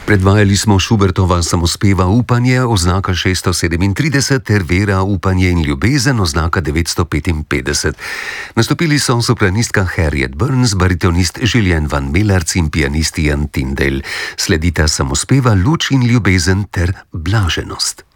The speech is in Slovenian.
Predvajali smo Schubertova samospeva Upanje, oznaka 637, ter Vera, upanje in ljubezen, oznaka 955. Nastopili so sopranistka Harriet Burns, baritonist Julien van Melerc in pianist Ian Tindale. Sledita samospeva Luč in ljubezen ter Blaženost.